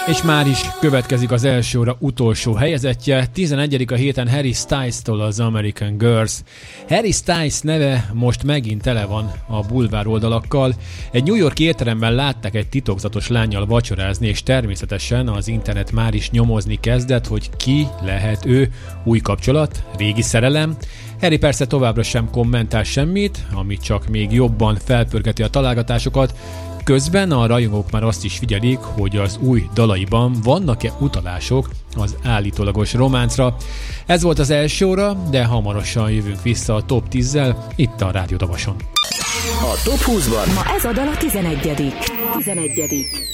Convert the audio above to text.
És már is következik az első óra utolsó helyezettje, 11. a héten Harry Styles-tól az American Girls. Harry Styles neve most megint tele van a bulvár oldalakkal. Egy New York étteremben látták egy titokzatos lánnyal vacsorázni, és természetesen az internet már is nyomozni kezdett, hogy ki lehet ő. Új kapcsolat, régi szerelem. Harry persze továbbra sem kommentál semmit, ami csak még jobban felpörgeti a találgatásokat. Közben a rajongók már azt is figyelik, hogy az új dalaiban vannak-e utalások az állítólagos románcra. Ez volt az első óra, de hamarosan jövünk vissza a Top 10-zel itt a Rádió Davason. A Top 20-ban ma ez a dal a 11.